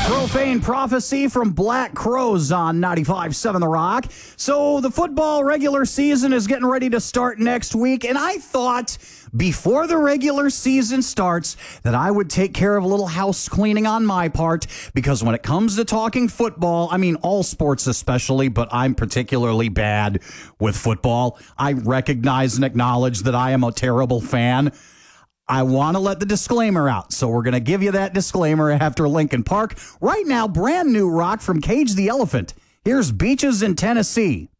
Profane prophecy from Black Crows on 95.7 The Rock. So the football regular season is getting ready to start next week, and I thought before the regular season starts that I would take care of a little house cleaning on my part, because when it comes to talking football, I mean all sports especially, but I'm particularly bad with football. I recognize and acknowledge that I am a terrible fan. I want to let the disclaimer out, so we're going to give you that disclaimer after Lincoln Park. Right now, brand new rock from Cage the Elephant. Here's Beaches in Tennessee.